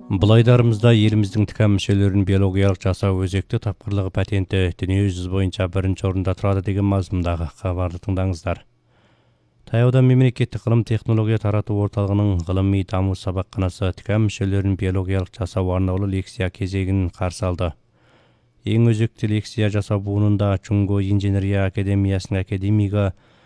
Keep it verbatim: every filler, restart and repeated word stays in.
Бұл айдарымызда еліміздің тікан мүшелерін биологиялық жасау өзекті тапқырлығы патенті дүние жүзі бойынша бірінші орында тұрады деген мазмұндағы хабарды тыңдаңыздар. Таяуда мемлекеттік ғылым технология тарату орталығының ғылыми даму сабақханасы тікан мүшелерін биологиялық жасау арнаулы лекция кезегін қарсы алды. Ең өзекті лекция жасау буынында Чунго инженерия академиясының академигі